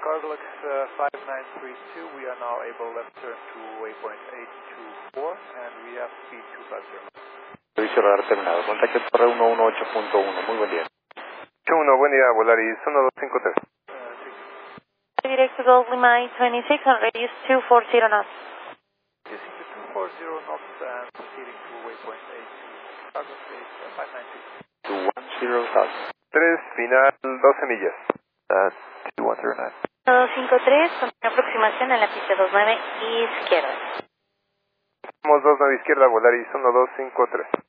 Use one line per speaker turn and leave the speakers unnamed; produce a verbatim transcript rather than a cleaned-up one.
Carglax uh, five nine three two, we are now able left turn to waypoint eight two four, and we have speed two five zero.
Servicio radar terminado. Contacto torre uno uno ocho punto uno. Muy buen día.
ocho uno, buen día, Volaris uno dos cinco tres.
Uh, six.
Direct to Golf Lima twenty-six on radius two forty knots.
Using the two forty knots and proceeding to waypoint eight two, Carglax eight five nine three two.
two one zero thousand.
tres, final doce millas.
Uh, two one zero nine.
dos cinco tres, con una aproximación a la pista dos nueve izquierda.
Somos dos nueve izquierda, Volaris uno dos cinco tres.